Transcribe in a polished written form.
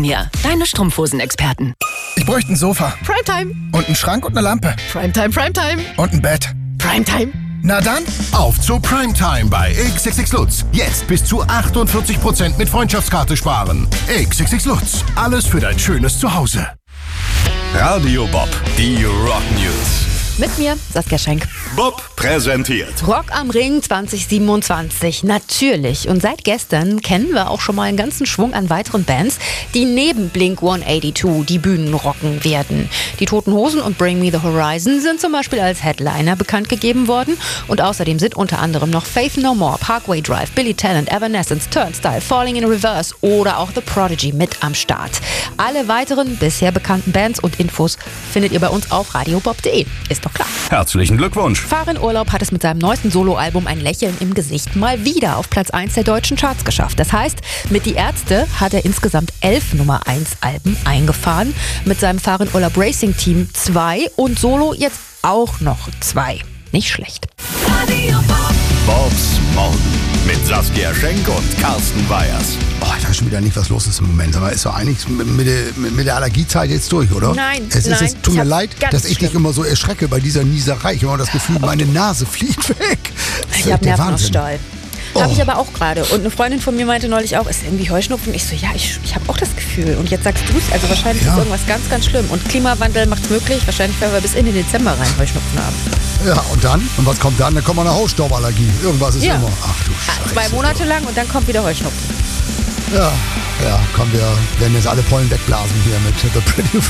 Pioneer, deine Strumpfhosen-Experten. Ich bräuchte ein Sofa. Primetime. Und einen Schrank und eine Lampe. Primetime, Primetime. Und ein Bett. Primetime. Na dann, auf zu Primetime bei XXX Lutz. Jetzt bis zu 48% mit Freundschaftskarte sparen. XXX Lutz. Alles für dein schönes Zuhause. Radio Bob, die Rock News. Mit mir, Saskia Schenk. Bob präsentiert Rock am Ring 2027, natürlich. Und seit gestern kennen wir auch schon mal einen ganzen Schwung an weiteren Bands, die neben Blink-182 die Bühnen rocken werden. Die Toten Hosen und Bring Me the Horizon sind zum Beispiel als Headliner bekannt gegeben worden. Und außerdem sind unter anderem noch Faith No More, Parkway Drive, Billy Talent, Evanescence, Turnstile, Falling in Reverse oder auch The Prodigy mit am Start. Alle weiteren bisher bekannten Bands und Infos findet ihr bei uns auf radiobob.de. Ist doch klar. Herzlichen Glückwunsch. Farin Urlaub hat es mit seinem neuesten Soloalbum Ein Lächeln im Gesicht mal wieder auf Platz 1 der deutschen Charts geschafft. Das heißt, mit Die Ärzte hat er insgesamt 11 Nummer 1 Alben eingefahren. Mit seinem Farin Urlaub Racing Team 2 und Solo jetzt auch noch 2. Nicht schlecht. Bobs Morgen mit Saskia Schenk und Carsten Weyers. Oh, ich weiß schon wieder nicht, was los ist im Moment. Aber ist doch eigentlich mit der Allergiezeit jetzt durch, oder? Nein, Es tut mir leid, dass ich dich schlimm. immer so erschrecke bei dieser Nieserei. Ich habe immer das Gefühl, meine Nase fliegt weg. Das ist Ich habe der Wahnsinn. Nervenausstall. Habe ich aber auch gerade. Und eine Freundin von mir meinte neulich auch, ist irgendwie Heuschnupfen? Ich so, ja, ich habe auch das Gefühl. Und jetzt sagst du es, also wahrscheinlich ist irgendwas ganz, ganz schlimm. Und Klimawandel macht es möglich. Wahrscheinlich werden wir bis in den Dezember rein Heuschnupfen haben. Ja, und dann? Und was kommt dann? Dann kommt mal eine Hausstauballergie. Irgendwas ist immer. Ach du Scheiße. 2 Monate lang und dann kommt wieder Heuschnupfen. Ja, komm, wir werden jetzt alle Pollen wegblasen hier mit The Pretty